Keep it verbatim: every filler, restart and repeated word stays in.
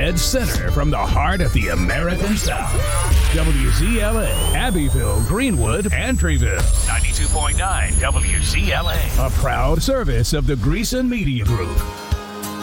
dead center from the heart of the American South. W Z L A, Abbeville, Greenwood, Entryville. ninety-two point nine W Z L A. A proud service of the Greason Media Group.